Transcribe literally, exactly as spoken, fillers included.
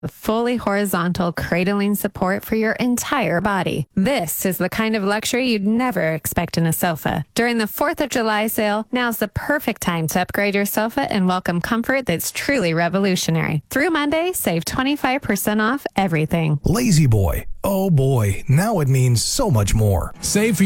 Fully horizontal cradling support for your entire body. This is the kind of luxury you'd never expect in a sofa. During the fourth of July sale, now's the perfect time to upgrade your sofa and welcome comfort that's truly revolutionary. Through Monday, save twenty-five percent off everything. Lazy Boy. Oh boy, now it means so much more. Save for